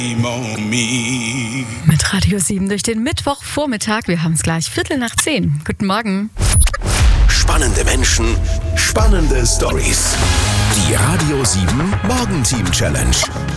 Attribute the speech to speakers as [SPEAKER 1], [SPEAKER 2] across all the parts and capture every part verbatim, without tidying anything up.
[SPEAKER 1] Mit Radio sieben durch den Mittwochvormittag. Wir haben es gleich Viertel nach zehn. Guten Morgen.
[SPEAKER 2] Spannende Menschen, spannende Stories. Die Radio sieben Morgenteam Challenge.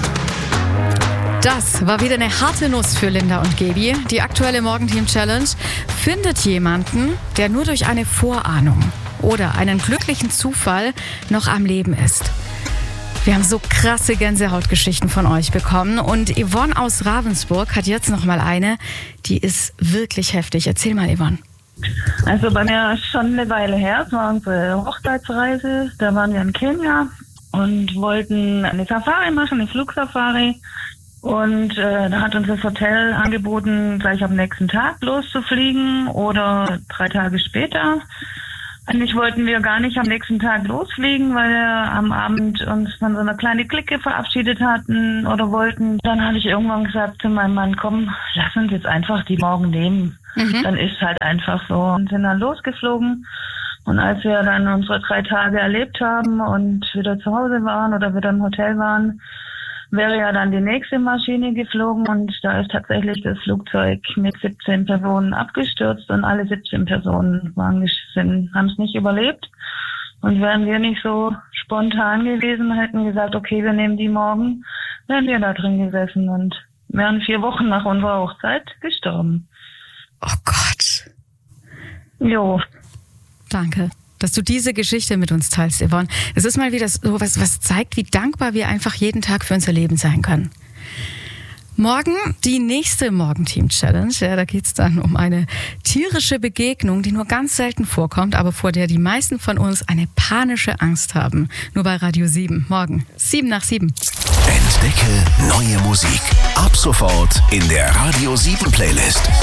[SPEAKER 1] Das war wieder eine harte Nuss für Linda und Gaby. Die aktuelle Morgenteam Challenge findet jemanden, der nur durch eine Vorahnung oder einen glücklichen Zufall noch am Leben ist. Wir haben so krasse Gänsehautgeschichten von euch bekommen und Yvonne aus Ravensburg hat jetzt noch mal eine, die ist wirklich heftig. Erzähl mal, Yvonne.
[SPEAKER 3] Also bei mir ist schon eine Weile her, es war unsere Hochzeitsreise, da waren wir in Kenia und wollten eine Safari machen, eine Flugsafari. Und äh, da hat uns das Hotel angeboten, gleich am nächsten Tag loszufliegen oder drei Tage später. Eigentlich wollten wir gar nicht am nächsten Tag losfliegen, weil wir am Abend uns von so einer kleinen Clique verabschiedet hatten oder wollten. Dann habe ich irgendwann gesagt zu meinem Mann, komm, lass uns jetzt einfach die morgen nehmen. Mhm. Dann ist halt einfach so. Und sind dann losgeflogen. Und als wir dann unsere drei Tage erlebt haben und wieder zu Hause waren oder wieder im Hotel waren, wäre ja dann die nächste Maschine geflogen und da ist tatsächlich das Flugzeug mit siebzehn Personen abgestürzt und alle siebzehn Personen waren sind, haben es nicht überlebt. Und wären wir nicht so spontan gewesen, hätten gesagt, okay, wir nehmen die morgen, wären wir da drin gesessen und wären vier Wochen nach unserer Hochzeit gestorben.
[SPEAKER 1] Oh Gott.
[SPEAKER 3] Jo.
[SPEAKER 1] Danke, dass du diese Geschichte mit uns teilst, Yvonne. Es ist mal wieder so was, was zeigt, wie dankbar wir einfach jeden Tag für unser Leben sein können. Morgen die nächste Morgenteam-Challenge. Ja, da geht es dann um eine tierische Begegnung, die nur ganz selten vorkommt, aber vor der die meisten von uns eine panische Angst haben. Nur bei Radio sieben. Morgen, sieben nach sieben.
[SPEAKER 2] Entdecke neue Musik. Ab sofort in der Radio sieben Playlist.